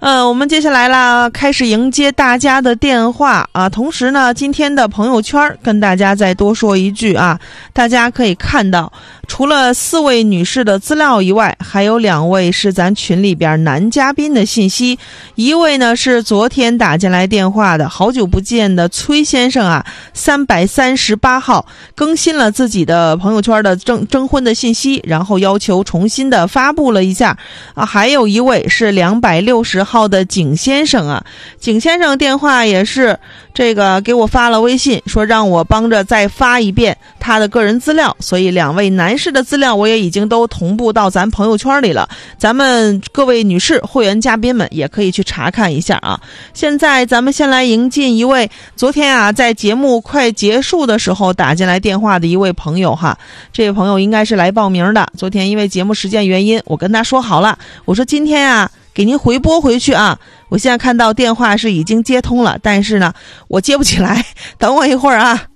我们接下来啦，开始迎接大家的电话啊。同时呢，今天的朋友圈跟大家再多说一句啊，大家可以看到，除了4位女士的资料以外，还有2位是咱群里边男嘉宾的信息。一位呢是昨天打进来电话的，好久不见的崔先生啊，338号更新了自己的朋友圈的征婚的信息，然后要求重新的发布了一下啊。还有一位是260号的景先生啊，景先生电话也是这个给我发了微信，说让我帮着再发一遍他的个人资料，所以2位男士的资料我也已经都同步到咱朋友圈里了，咱们各位女士会员嘉宾们也可以去查看一下啊。现在咱们先来迎进一位昨天啊在节目快结束的时候打进来电话的一位朋友哈，这位朋友应该是来报名的，昨天因为节目时间原因，我跟他说好了，我说今天啊给您回拨回去啊，我现在看到电话是已经接通了，但是呢我接不起来，等我一会儿啊。